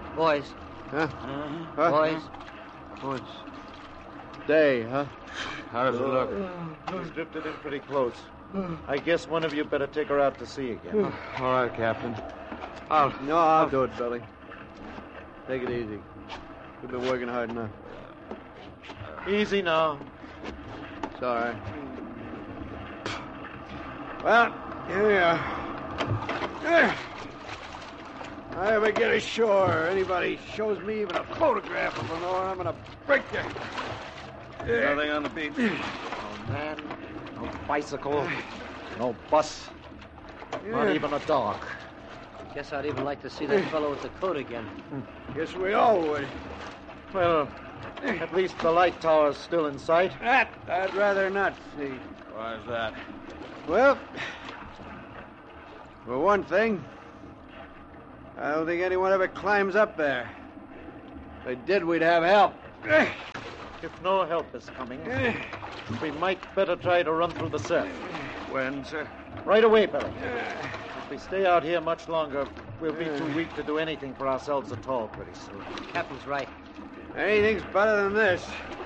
Boys. Huh? Boys. Oh, it's day, huh? How does it look? She's drifted in pretty close. I guess one of you better take her out to sea again. All right, Captain. I'll do it, Billy. Take it easy. We've been working hard enough. Easy now. It's all right. Well, here we are. If I ever get ashore, or anybody shows me even a photograph of Lenore, I'm gonna break you. Nothing on the beach. No man, no bicycle, no bus, not even a dog. Guess I'd even like to see that fellow with the coat again. Guess we all would. Well, at least the light tower's still in sight. That I'd rather not see. Why is that? Well, for one thing, I don't think anyone ever climbs up there. If they did, we'd have help. If no help is coming, we might better try to run through the surf. When, sir? Right away, Billy. If we stay out here much longer, we'll be too weak to do anything for ourselves at all pretty soon. Captain's right. Anything's better than this.